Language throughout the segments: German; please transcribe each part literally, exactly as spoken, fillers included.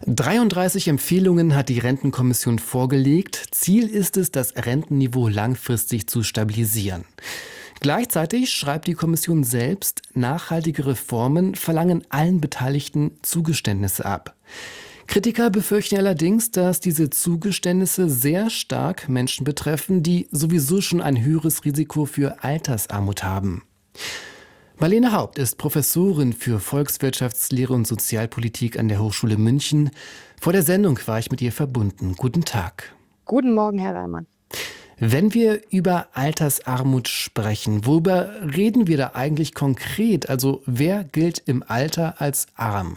dreiunddreißig Empfehlungen hat die Rentenkommission vorgelegt. Ziel ist es, das Rentenniveau langfristig zu stabilisieren. Gleichzeitig schreibt die Kommission selbst, nachhaltige Reformen verlangen allen Beteiligten Zugeständnisse ab. Kritiker befürchten allerdings, dass diese Zugeständnisse sehr stark Menschen betreffen, die sowieso schon ein höheres Risiko für Altersarmut haben. Marlene Haupt ist Professorin für Volkswirtschaftslehre und Sozialpolitik an der Hochschule München. Vor der Sendung war ich mit ihr verbunden. Guten Tag. Guten Morgen, Herr Reimann. Wenn wir über Altersarmut sprechen, worüber reden wir da eigentlich konkret? Also wer gilt im Alter als arm?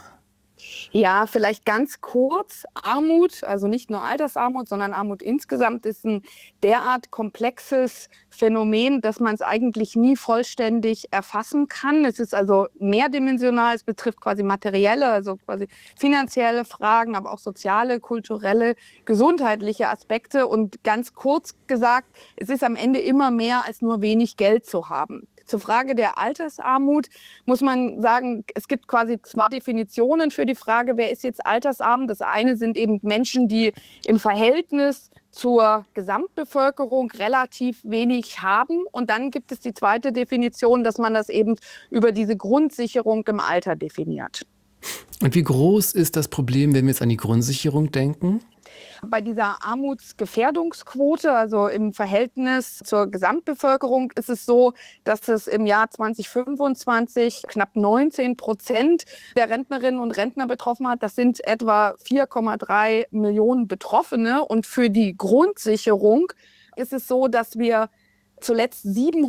Ja, vielleicht ganz kurz. Armut, also nicht nur Altersarmut, sondern Armut insgesamt ist ein derart komplexes Phänomen, dass man es eigentlich nie vollständig erfassen kann. Es ist also mehrdimensional, es betrifft quasi materielle, also quasi finanzielle Fragen, aber auch soziale, kulturelle, gesundheitliche Aspekte. Und ganz kurz gesagt, es ist am Ende immer mehr als nur wenig Geld zu haben. Zur Frage der Altersarmut muss man sagen, es gibt quasi zwei Definitionen für die Frage, wer ist jetzt altersarm. Das eine sind eben Menschen, die im Verhältnis zur Gesamtbevölkerung relativ wenig haben. Und dann gibt es die zweite Definition, dass man das eben über diese Grundsicherung im Alter definiert. Und wie groß ist das Problem, wenn wir jetzt an die Grundsicherung denken? Bei dieser Armutsgefährdungsquote, also im Verhältnis zur Gesamtbevölkerung, ist es so, dass es im Jahr zweitausendfünfundzwanzig knapp neunzehn Prozent der Rentnerinnen und Rentner betroffen hat. Das sind etwa vier Komma drei Millionen Betroffene. Und für die Grundsicherung ist es so, dass wir zuletzt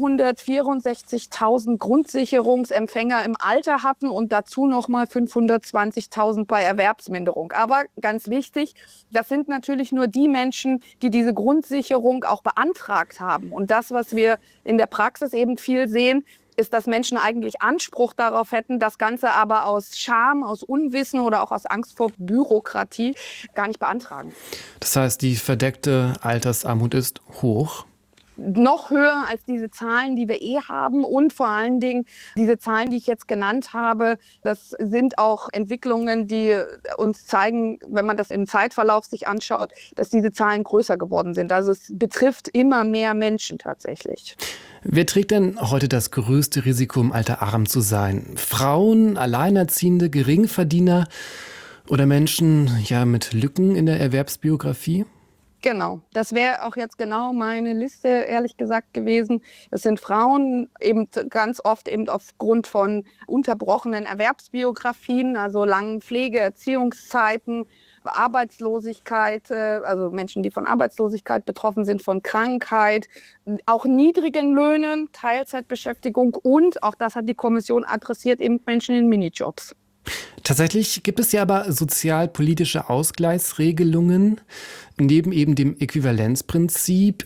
siebenhundertvierundsechzigtausend Grundsicherungsempfänger im Alter hatten und dazu nochmal fünfhundertzwanzigtausend bei Erwerbsminderung. Aber ganz wichtig, das sind natürlich nur die Menschen, die diese Grundsicherung auch beantragt haben. Und das, was wir in der Praxis eben viel sehen, ist, dass Menschen eigentlich Anspruch darauf hätten, das Ganze aber aus Scham, aus Unwissen oder auch aus Angst vor Bürokratie gar nicht beantragen. Das heißt, die verdeckte Altersarmut ist hoch. Noch höher als diese Zahlen, die wir eh haben, und vor allen Dingen diese Zahlen, die ich jetzt genannt habe, das sind auch Entwicklungen, die uns zeigen, wenn man das im Zeitverlauf sich anschaut, dass diese Zahlen größer geworden sind. Also es betrifft immer mehr Menschen tatsächlich. Wer trägt denn heute das größte Risiko, im Alter arm zu sein? Frauen, Alleinerziehende, Geringverdiener oder Menschen ja, mit Lücken in der Erwerbsbiografie? Genau, das wäre auch jetzt genau meine Liste, ehrlich gesagt, gewesen. Es sind Frauen, eben ganz oft eben aufgrund von unterbrochenen Erwerbsbiografien, also langen Pflege-, Erziehungszeiten, Arbeitslosigkeit, also Menschen, die von Arbeitslosigkeit betroffen sind, von Krankheit, auch niedrigen Löhnen, Teilzeitbeschäftigung und, auch das hat die Kommission adressiert, eben Menschen in Minijobs. Tatsächlich gibt es ja aber sozialpolitische Ausgleichsregelungen. Neben eben dem Äquivalenzprinzip,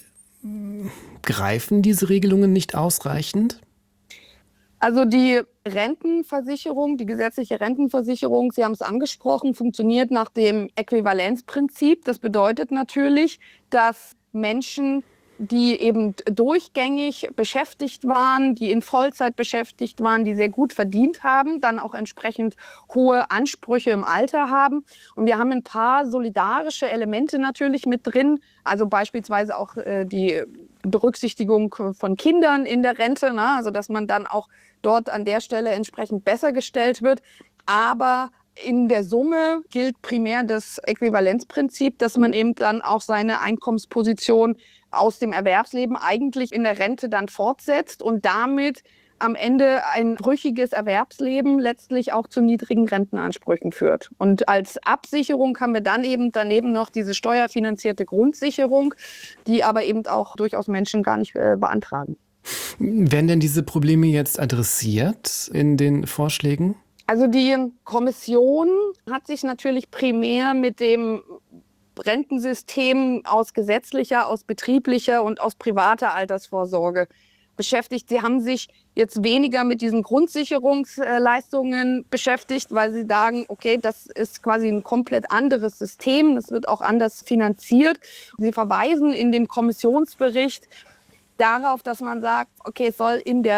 greifen diese Regelungen nicht ausreichend? Also die Rentenversicherung, die gesetzliche Rentenversicherung, Sie haben es angesprochen, funktioniert nach dem Äquivalenzprinzip. Das bedeutet natürlich, dass Menschen, die eben durchgängig beschäftigt waren, die in Vollzeit beschäftigt waren, die sehr gut verdient haben, dann auch entsprechend hohe Ansprüche im Alter haben. Und wir haben ein paar solidarische Elemente natürlich mit drin, also beispielsweise auch äh, die Berücksichtigung von Kindern in der Rente, ne? Also dass man dann auch dort an der Stelle entsprechend besser gestellt wird. Aber in der Summe gilt primär das Äquivalenzprinzip, dass man eben dann auch seine Einkommensposition aus dem Erwerbsleben eigentlich in der Rente dann fortsetzt und damit am Ende ein brüchiges Erwerbsleben letztlich auch zu niedrigen Rentenansprüchen führt. Und als Absicherung haben wir dann eben daneben noch diese steuerfinanzierte Grundsicherung, die aber eben auch durchaus Menschen gar nicht äh, beantragen. Werden denn diese Probleme jetzt adressiert in den Vorschlägen? Also die Kommission hat sich natürlich primär mit dem Rentensystem aus gesetzlicher, aus betrieblicher und aus privater Altersvorsorge beschäftigt. Sie haben sich jetzt weniger mit diesen Grundsicherungsleistungen beschäftigt, weil sie sagen, okay, das ist quasi ein komplett anderes System, das wird auch anders finanziert. Sie verweisen in dem Kommissionsbericht darauf, dass man sagt, okay, es soll in der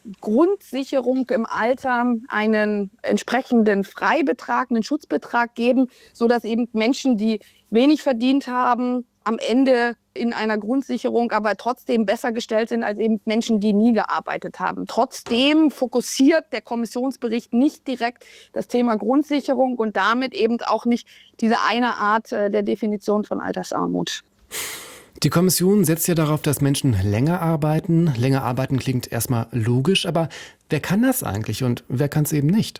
Grundsicherung im Alter einen entsprechenden Freibetrag, einen Schutzbetrag geben, sodass eben Menschen, die wenig verdient haben, am Ende in einer Grundsicherung aber trotzdem besser gestellt sind als eben Menschen, die nie gearbeitet haben. Trotzdem fokussiert der Kommissionsbericht nicht direkt das Thema Grundsicherung und damit eben auch nicht diese eine Art der Definition von Altersarmut. Die Kommission setzt ja darauf, dass Menschen länger arbeiten. Länger arbeiten klingt erstmal logisch, aber wer kann das eigentlich und wer kann es eben nicht?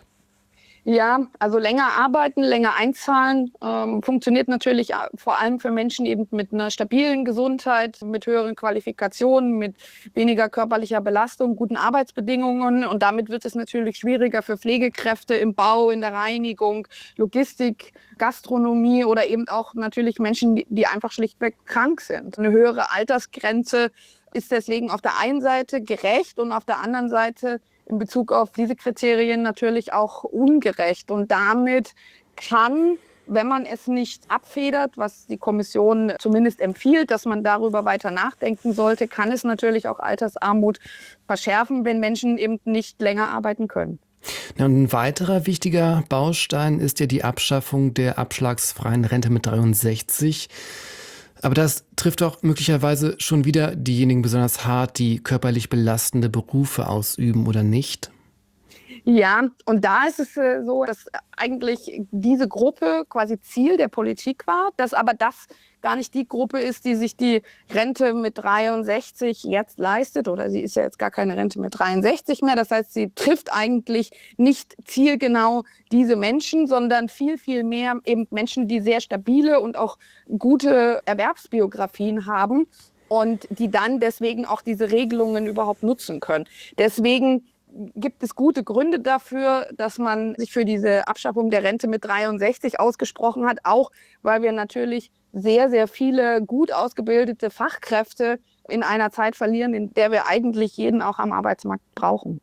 Ja, also länger arbeiten, länger einzahlen, ähm, funktioniert natürlich vor allem für Menschen eben mit einer stabilen Gesundheit, mit höheren Qualifikationen, mit weniger körperlicher Belastung, guten Arbeitsbedingungen. Und damit wird es natürlich schwieriger für Pflegekräfte im Bau, in der Reinigung, Logistik, Gastronomie oder eben auch natürlich Menschen, die, die einfach schlichtweg krank sind. Eine höhere Altersgrenze ist deswegen auf der einen Seite gerecht und auf der anderen Seite in Bezug auf diese Kriterien natürlich auch ungerecht. Und damit kann, wenn man es nicht abfedert, was die Kommission zumindest empfiehlt, dass man darüber weiter nachdenken sollte, kann es natürlich auch Altersarmut verschärfen, wenn Menschen eben nicht länger arbeiten können. Ja, und ein weiterer wichtiger Baustein ist ja die Abschaffung der abschlagsfreien Rente mit dreiundsechzig. Aber das trifft auch möglicherweise schon wieder diejenigen besonders hart, die körperlich belastende Berufe ausüben, oder nicht? Ja, und da ist es äh, so, dass eigentlich diese Gruppe quasi Ziel der Politik war, dass aber das gar nicht die Gruppe ist, die sich die Rente mit dreiundsechzig jetzt leistet, oder sie ist ja jetzt gar keine Rente mit dreiundsechzig mehr. Das heißt, sie trifft eigentlich nicht zielgenau diese Menschen, sondern viel, viel mehr eben Menschen, die sehr stabile und auch gute Erwerbsbiografien haben und die dann deswegen auch diese Regelungen überhaupt nutzen können. Deswegen gibt es gute Gründe dafür, dass man sich für diese Abschaffung der Rente mit dreiundsechzig ausgesprochen hat, auch weil wir natürlich sehr, sehr viele gut ausgebildete Fachkräfte in einer Zeit verlieren, in der wir eigentlich jeden auch am Arbeitsmarkt brauchen.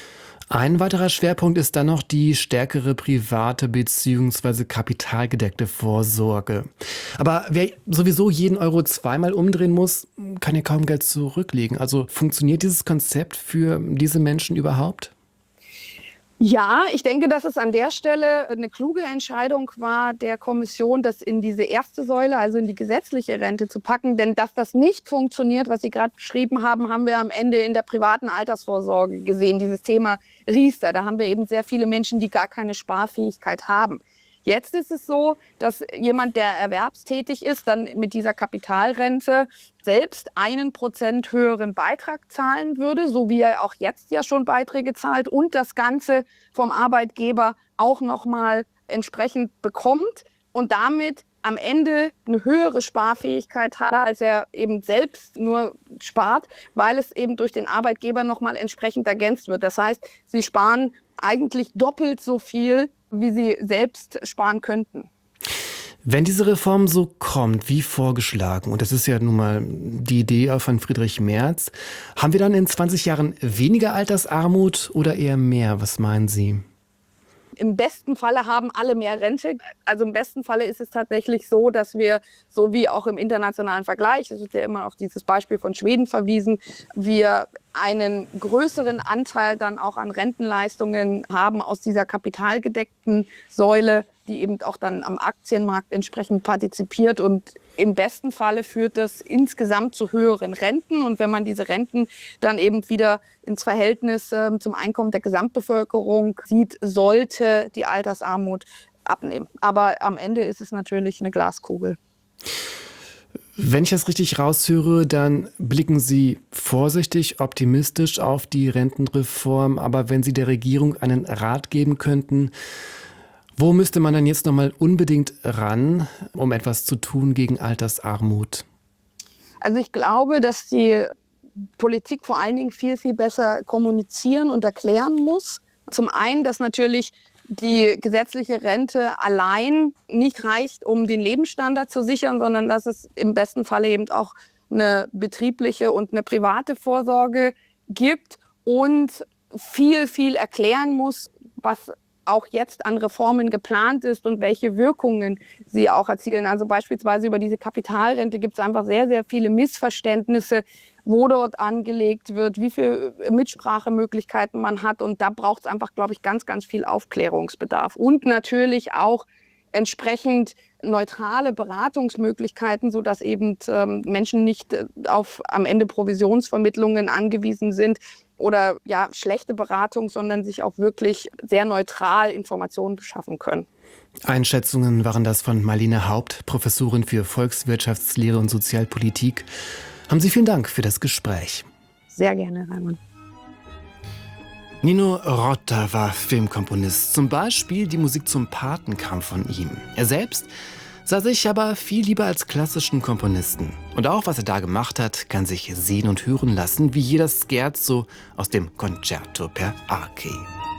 Ein weiterer Schwerpunkt ist dann noch die stärkere private bzw. kapitalgedeckte Vorsorge. Aber wer sowieso jeden Euro zweimal umdrehen muss, kann ja kaum Geld zurücklegen. Also funktioniert dieses Konzept für diese Menschen überhaupt? Ja, ich denke, dass es an der Stelle eine kluge Entscheidung war der Kommission, das in diese erste Säule, also in die gesetzliche Rente zu packen. Denn dass das nicht funktioniert, was Sie gerade beschrieben haben, haben wir am Ende in der privaten Altersvorsorge gesehen. Dieses Thema Riester, da haben wir eben sehr viele Menschen, die gar keine Sparfähigkeit haben. Jetzt ist es so, dass jemand, der erwerbstätig ist, dann mit dieser Kapitalrente selbst einen Prozent höheren Beitrag zahlen würde, so wie er auch jetzt ja schon Beiträge zahlt und das Ganze vom Arbeitgeber auch nochmal entsprechend bekommt und damit am Ende eine höhere Sparfähigkeit hat, als er eben selbst nur spart, weil es eben durch den Arbeitgeber nochmal entsprechend ergänzt wird. Das heißt, sie sparen eigentlich doppelt so viel, wie sie selbst sparen könnten. Wenn diese Reform so kommt, wie vorgeschlagen, und das ist ja nun mal die Idee von Friedrich Merz, haben wir dann in zwanzig Jahren weniger Altersarmut oder eher mehr? Was meinen Sie? Im besten Falle haben alle mehr Rente. Also im besten Falle ist es tatsächlich so, dass wir, so wie auch im internationalen Vergleich, es wird ja immer auf dieses Beispiel von Schweden verwiesen, wir einen größeren Anteil dann auch an Rentenleistungen haben aus dieser kapitalgedeckten Säule, die eben auch dann am Aktienmarkt entsprechend partizipiert. Und im besten Falle führt das insgesamt zu höheren Renten. Und wenn man diese Renten dann eben wieder ins Verhältnis äh, zum Einkommen der Gesamtbevölkerung sieht, sollte die Altersarmut abnehmen. Aber am Ende ist es natürlich eine Glaskugel. Wenn ich das richtig raushöre, dann blicken Sie vorsichtig, optimistisch auf die Rentenreform. Aber wenn Sie der Regierung einen Rat geben könnten, wo müsste man dann jetzt noch mal unbedingt ran, um etwas zu tun gegen Altersarmut? Also ich glaube, dass die Politik vor allen Dingen viel, viel besser kommunizieren und erklären muss. Zum einen, dass natürlich die gesetzliche Rente allein nicht reicht, um den Lebensstandard zu sichern, sondern dass es im besten Falle eben auch eine betriebliche und eine private Vorsorge gibt und viel, viel erklären muss, was auch jetzt an Reformen geplant ist und welche Wirkungen sie auch erzielen. Also beispielsweise über diese Kapitalrente gibt es einfach sehr, sehr viele Missverständnisse, wo dort angelegt wird, wie viele Mitsprachemöglichkeiten man hat. Und da braucht es einfach, glaube ich, ganz, ganz viel Aufklärungsbedarf. Und natürlich auch entsprechend neutrale Beratungsmöglichkeiten, sodass eben ähm, Menschen nicht äh, auf am Ende Provisionsvermittlungen angewiesen sind oder ja, schlechte Beratung, sondern sich auch wirklich sehr neutral Informationen beschaffen können. Einschätzungen waren das von Marlene Haupt, Professorin für Volkswirtschaftslehre und Sozialpolitik. Haben Sie vielen Dank für das Gespräch. Sehr gerne, Raimund. Nino Rota war Filmkomponist. Zum Beispiel die Musik zum Paten kam von ihm. Er selbst sah sich aber viel lieber als klassischen Komponisten. Und auch, was er da gemacht hat, kann sich sehen und hören lassen, wie jeder Scherzo aus dem Concerto per Archi.